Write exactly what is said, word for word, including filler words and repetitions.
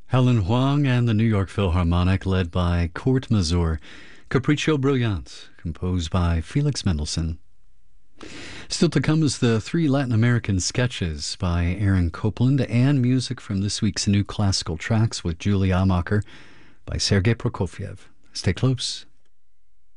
Helen Huang and the New York Philharmonic, led by Kurt Masur. Capriccio Brilliant, composed by Felix Mendelssohn. Still to come is the three Latin American sketches by Aaron Copland and music from this week's New Classical Tracks with Julie Amacher by Sergei Prokofiev. Stay close.